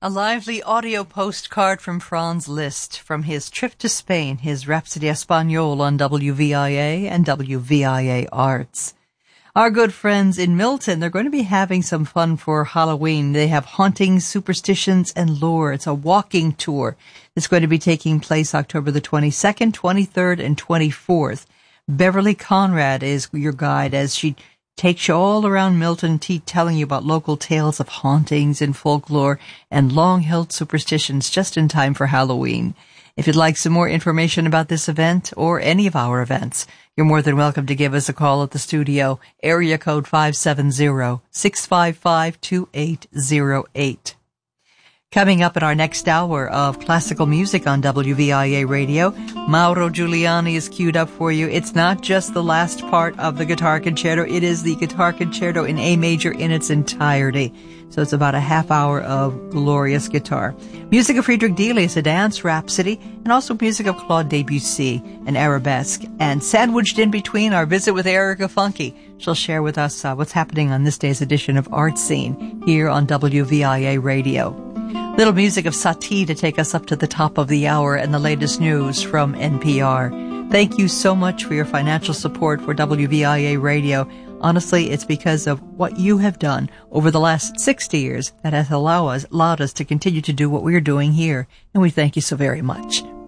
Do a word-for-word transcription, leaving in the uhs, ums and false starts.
A lively audio postcard from Franz Liszt from his trip to Spain, his Rhapsody Español on W V I A and W V I A Arts. Our good friends in Milton, they're going to be having some fun for Halloween. They have Hauntings, Superstitions, and Lore. It's a walking tour. It's going to be taking place October the twenty-second, twenty-third, and twenty-fourth. Beverly Conrad is your guide as she takes you all around Milton, t- telling you about local tales of hauntings and folklore and long-held superstitions just in time for Halloween. If you'd like some more information about this event or any of our events, you're more than welcome to give us a call at the studio, area code five seven zero, six five five, two eight zero eight. Coming up in our next hour of classical music on W V I A Radio, Mauro Giuliani is queued up for you. It's not just the last part of the guitar concerto, it is the guitar concerto in A major in its entirety. So it's about a half hour of glorious guitar. Music of Friedrich Delius, a dance rhapsody, and also music of Claude Debussy, an arabesque. And sandwiched in between, our visit with Erica Funke. She'll share with us uh, what's happening on this day's edition of Art Scene here on W V I A Radio. Little music of Satie to take us up to the top of the hour and the latest news from N P R. Thank you so much for your financial support for W V I A Radio. Honestly, it's because of what you have done over the last sixty years that has allowed us, allowed us to continue to do what we're doing here, and we thank you so very much.